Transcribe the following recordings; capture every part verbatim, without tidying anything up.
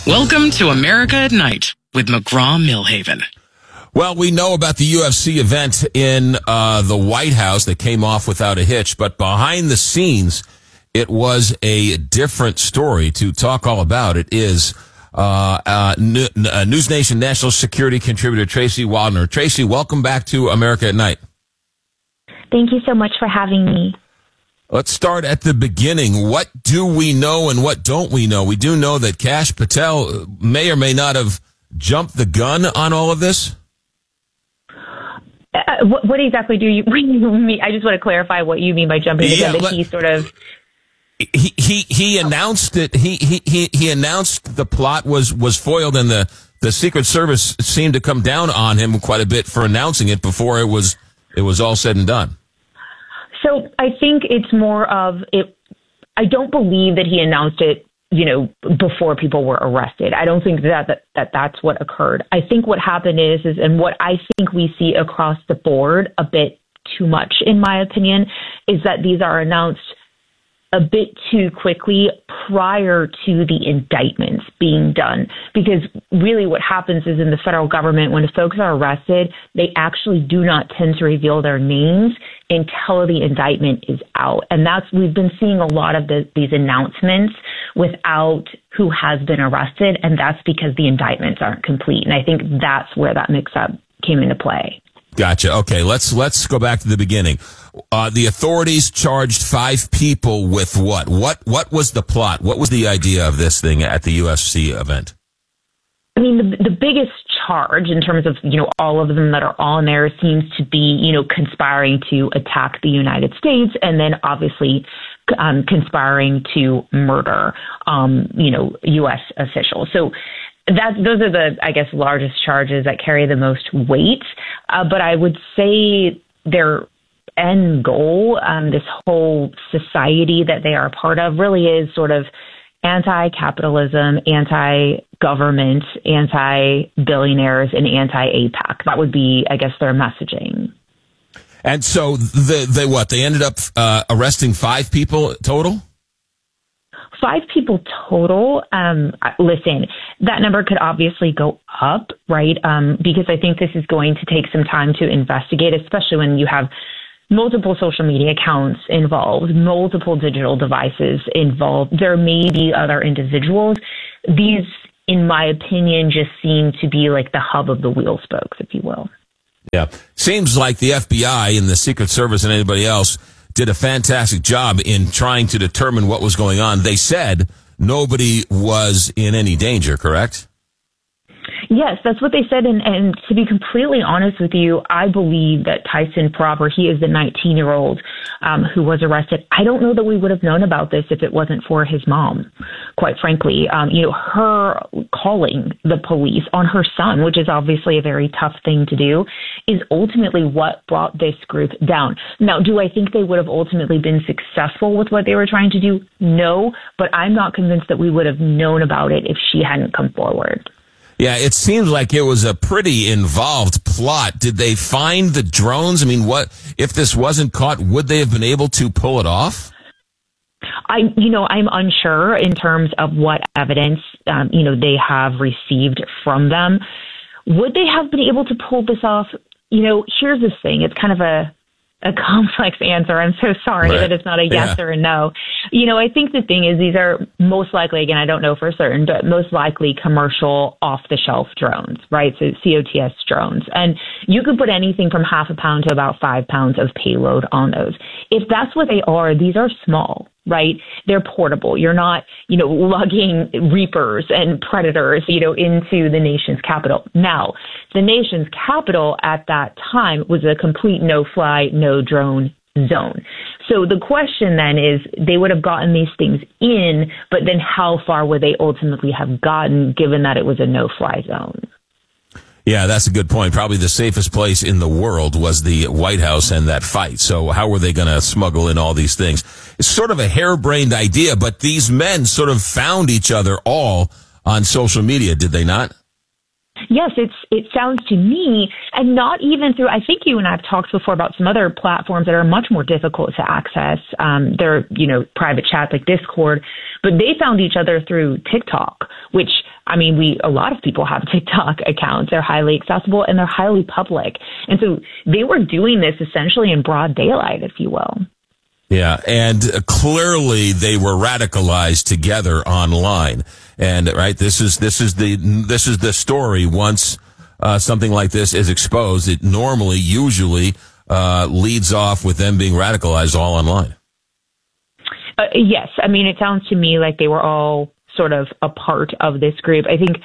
Welcome to America at Night with McGraw-Milhaven. Well, we know about the U F C event in uh, the White House that came off without a hitch, but behind the scenes, it was a different story. To talk all about it is uh, uh, News Nation national security contributor Tracy Waldner. Tracy, welcome back to America at Night. Thank you so much for having me. Let's start at the beginning. What do we know and what don't we know? We do know that Kash Patel may or may not have jumped the gun on all of this. Uh, what, what exactly do you mean? I just want to clarify what you mean by jumping the yeah, gun. That let, he sort of he he he announced it. He he he he announced the plot was was foiled, and the the Secret Service seemed to come down on him quite a bit for announcing it before it was it was all said and done. So I think it's more of it. I don't believe that he announced it, you know, before people were arrested. I don't think that, that, that that's what occurred. I think what happened is, is, and what I think we see across the board a bit too much, in my opinion, is that these are announced a bit too quickly prior to the indictments being done. Because really what happens is in the federal government, when folks are arrested, they actually do not tend to reveal their names until the indictment is out. And that's, we've been seeing a lot of the, these announcements without who has been arrested. And that's because the indictments aren't complete. And I think that's where that mix up came into play. Gotcha. Okay, let's let's go back to the beginning. Uh, the authorities charged five people with what? What what was the plot? What was the idea of this thing at the U F C event? I mean, the, the biggest charge in terms of, you know, all of them that are on there seems to be, you know, conspiring to attack the United States and then obviously um, conspiring to murder, um, you know, U S officials. So that those are the, I guess, largest charges that carry the most weight. Uh, but I would say their end goal, um, this whole society that they are a part of, really is sort of anti-capitalism, anti-government, anti-billionaires, and anti-APAC. That would be, I guess, their messaging. And so the, they what? They ended up uh, arresting five people total? Five people total. Um, listen, that number could obviously go up, right? Um, because I think this is going to take some time to investigate, especially when you have multiple social media accounts involved, multiple digital devices involved. There may be other individuals. These, in my opinion, just seem to be like the hub of the wheel spokes, if you will. Yeah. Seems like the F B I and the Secret Service and anybody else did a fantastic job in trying to determine what was going on. They said nobody was in any danger, correct? Yes, that's what they said. And, and to be completely honest with you, I believe that Tyson Proper, he is the nineteen-year-old um, who was arrested. I don't know that we would have known about this if it wasn't for his mom, quite frankly. Um, you know, her calling the police on her son, which is obviously a very tough thing to do, is ultimately what brought this group down. Now, do I think they would have ultimately been successful with what they were trying to do? No, but I'm not convinced that we would have known about it if she hadn't come forward. Yeah, it seems like it was a pretty involved plot. Did they find the drones? I mean, what if this wasn't caught? Would they have been able to pull it off? I, you know, I'm unsure in terms of what evidence, um, you know, they have received from them. Would they have been able to pull this off? You know, here's the thing. It's kind of a, a complex answer. I'm so sorry right. that it's not a yes yeah. or a no. You know, I think the thing is these are most likely, again, I don't know for certain, but most likely commercial off-the-shelf drones, right? So C O T S drones. And you could put anything from half a pound to about five pounds of payload on those. If that's what they are, these are small, right? They're portable. You're not, you know, lugging Reapers and Predators, you know, into the nation's capital. Now, the nation's capital at that time was a complete no-fly, no-drone zone. So the question then is, they would have gotten these things in, but then how far would they ultimately have gotten, given that it was a no-fly zone? Yeah, that's a good point. Probably the safest place in the world was the White House and that fight. So how were they going to smuggle in all these things? It's sort of a harebrained idea, but these men sort of found each other all on social media, did they not? Yes, it's it sounds to me, and not even through, I think you and I have talked before about some other platforms that are much more difficult to access. Um, they're, you know, private chats like Discord, but they found each other through TikTok, which I mean, we a lot of people have TikTok accounts. They're highly accessible and they're highly public. And so they were doing this essentially in broad daylight, if you will. Yeah, and uh, clearly they were radicalized together online. And right, this is this is the this is the story. Once uh, something like this is exposed, it normally, usually, uh, leads off with them being radicalized all online. Uh, yes, I mean, it sounds to me like they were all sort of a part of this group. I think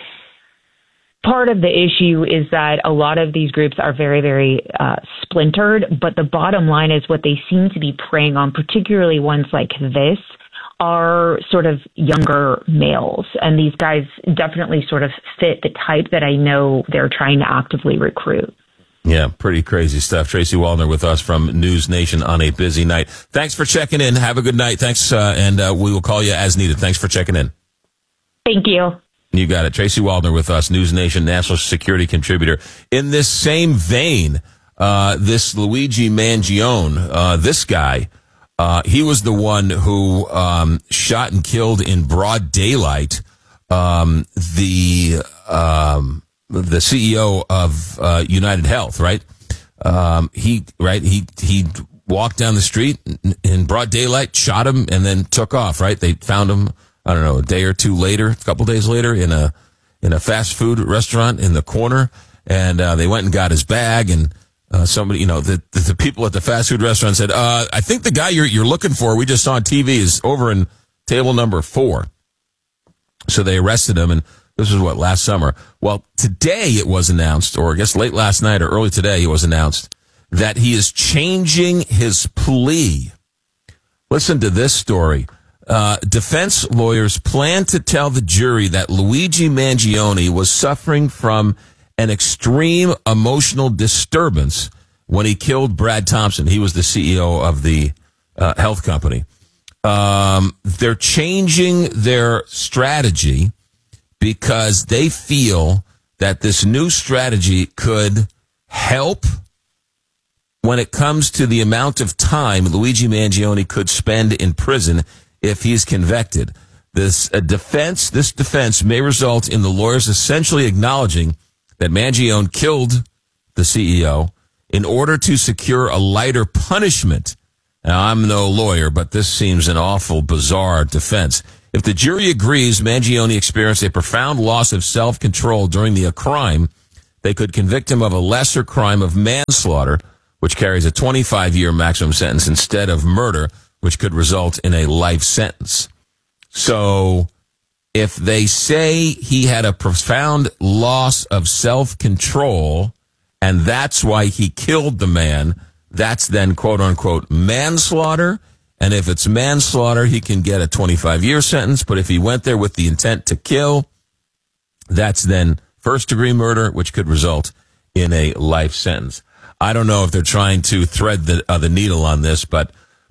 part of the issue is that a lot of these groups are very, very uh, splintered, but the bottom line is what they seem to be preying on, particularly ones like this, are sort of younger males. And these guys definitely sort of fit the type that I know they're trying to actively recruit. Yeah, pretty crazy stuff. Tracy Waldner with us from News Nation on a busy night. Thanks for checking in. Have a good night. Thanks, uh, and uh, we will call you as needed. Thanks for checking in. Thank you. You got it. Tracy Waldner with us, News Nation national security contributor. In this same vein, uh, this Luigi Mangione, uh, this guy, uh, he was the one who um, shot and killed in broad daylight um, the um, the C E O of uh, United Health, right? Um, he right he he walked down the street in broad daylight, shot him, and then took off. Right? They found him, I don't know, a day or two later, a couple days later, in a in a fast food restaurant in the corner, and uh, they went and got his bag, and uh, somebody, you know, the, the the people at the fast food restaurant said, uh, "I think the guy you're you're looking for, we just saw on T V, is over in table number four." So they arrested him, and this was what, last summer. Well, today it was announced, or I guess late last night or early today, it was announced that he is changing his plea. Listen to this story. Uh, defense lawyers plan to tell the jury that Luigi Mangione was suffering from an extreme emotional disturbance when he killed Brad Thompson. He was the C E O of the uh, health company. Um, they're changing their strategy because they feel that this new strategy could help when it comes to the amount of time Luigi Mangione could spend in prison if he's convicted. This uh, defense, this defense may result in the lawyers essentially acknowledging that Mangione killed the C E O in order to secure a lighter punishment. Now, I'm no lawyer, but this seems an awful, bizarre defense. If the jury agrees Mangione experienced a profound loss of self-control during the crime, they could convict him of a lesser crime of manslaughter, which carries a twenty-five year maximum sentence, instead of murder, which could result in a life sentence. So if they say he had a profound loss of self-control and that's why he killed the man, that's then quote-unquote manslaughter. And if it's manslaughter, he can get a twenty-five year sentence. But if he went there with the intent to kill, that's then first-degree murder, which could result in a life sentence. I don't know if they're trying to thread the, uh, the needle on this, but